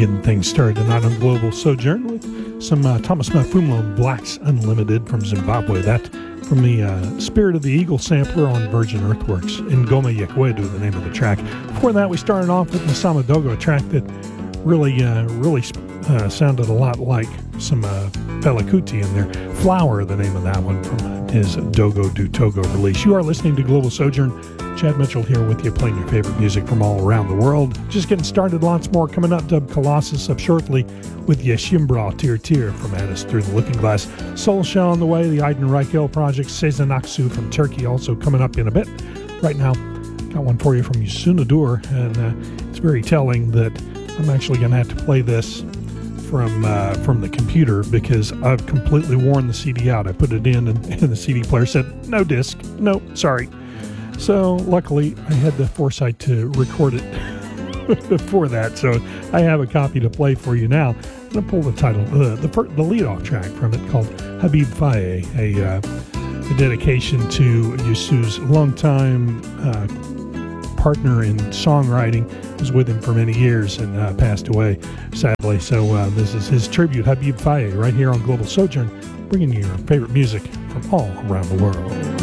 getting things started tonight on Global Sojourn with some Thomas Mafumlo Blacks Unlimited from Zimbabwe. That from the Spirit of the Eagle sampler on Virgin Earthworks. Ngoma Yekwedu, the name of the track. Before that, we started off with Nsama Dogo, a track that really sounded a lot like some Fela Kuti in there. Flower, the name of that one from his Dogo do Togo release. You are listening to Global Sojourn. Chad Mitchell here with you, playing your favorite music from all around the world. Just getting started, lots more coming up. Dub Colossus up shortly with Yeshimbra Tir Tir from Addis Through the Looking Glass. Soul Shell on the way, the Aydin Reichel project, Sezen Aksu from Turkey also coming up in a bit. Right now, got one for you from Yusunadur, and it's very telling that I'm actually going to have to play this from the computer because I've completely worn the CD out. I put it in and the CD player said, no disc, no, sorry. So luckily I had the foresight to record it before that, so I have a copy to play for you now. I'm going to pull the title, the lead-off track from it called Habib Faye, a dedication to Yusu's longtime partner in songwriting. Was with him for many years and passed away, sadly. So this is his tribute, Habib Faye, right here on Global Sojourn, bringing you your favorite music from all around the world.